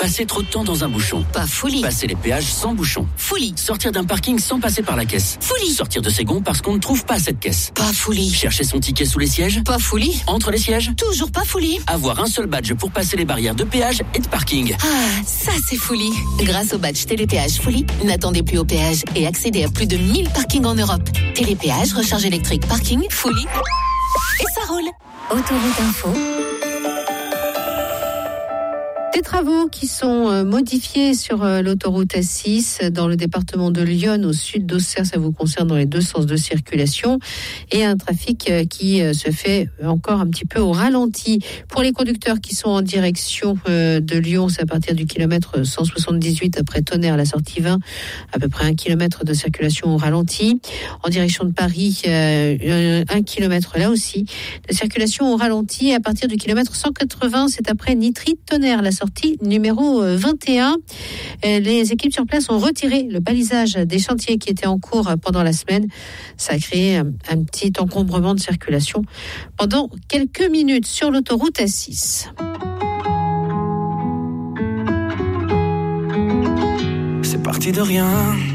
Passer trop de temps dans un bouchon. Pas folie. Passer les péages sans bouchon. Folie. Sortir d'un parking sans passer par la caisse. Folie. Sortir de ses gonds parce qu'on ne trouve pas cette caisse. Pas folie. Chercher son ticket sous les sièges. Pas folie. Entre les sièges. Toujours pas folie. Avoir un seul badge pour passer les barrières de péage et de parking. Ah, ça c'est folie. Grâce au badge Télépéage Folie, n'attendez plus au péage et accédez à plus de 1000 parkings en Europe. Télépéage, recharge électrique, parking, Folie. Et ça roule. Autoroute Info. Des travaux qui sont modifiés sur l'autoroute A6 dans le département de l'Yonne au sud d'Auxerre. Ça vous concerne dans les deux sens de circulation. Et un trafic qui se fait encore un petit peu au ralenti. Pour les conducteurs qui sont en direction de Lyon, c'est à partir du kilomètre 178 après Tonnerre, la sortie 20, à peu près 1 kilomètre de circulation au ralenti. En direction de Paris, 1 kilomètre là aussi de circulation au ralenti. Et à partir du kilomètre 180, c'est après Nitry-Tonnerre, la sortie numéro 21. Les équipes sur place ont retiré le balisage des chantiers qui étaient en cours pendant la semaine. Ça a créé un petit encombrement de circulation pendant quelques minutes sur l'autoroute A6. C'est parti de rien.